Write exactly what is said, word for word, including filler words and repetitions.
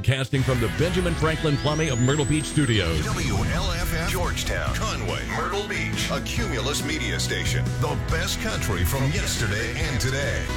Broadcasting from the Benjamin Franklin Plumbing of Myrtle Beach Studios. W L F F, Georgetown, Conway, Myrtle Beach. A Cumulus media station. The best country from yesterday and today.